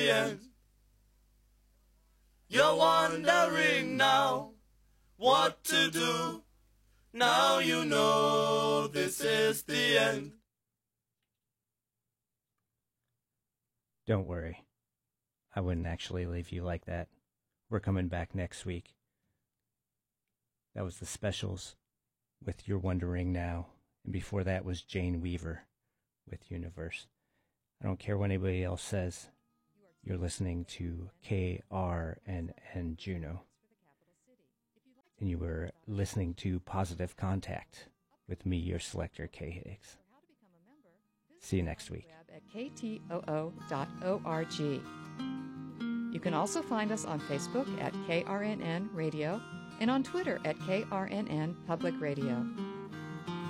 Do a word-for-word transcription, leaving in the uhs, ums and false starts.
end. You're wondering now what to do. Now you know this is the end. Don't worry. I wouldn't actually leave you like that. We're coming back next week. That was the Specials with You're Wondering Now. And before that was Jane Weaver with Universe. I don't care what anybody else says. You're listening to K R N N Juneau. And you were listening to Positive Contact with me, your selector, Kay Higgs. See you next week. At K T O O dot org. You can also find us on Facebook at K R N N Radio and on Twitter at K R N N Public Radio.